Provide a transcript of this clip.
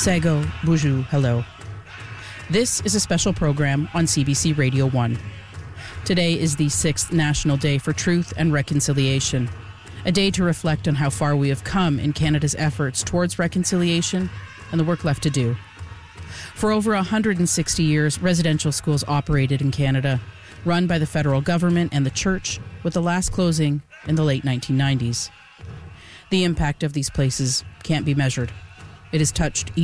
Sago, Bonjour, hello. This is a special program on CBC Radio 1. Today is the 6th National Day for Truth and Reconciliation, a day to reflect on how far we have come in Canada's efforts towards reconciliation and the work left to do. For over 160 years, residential schools operated in Canada, run by the federal government and the church, with the last closing in the late 1990s. The impact of these places can't be measured. It has touched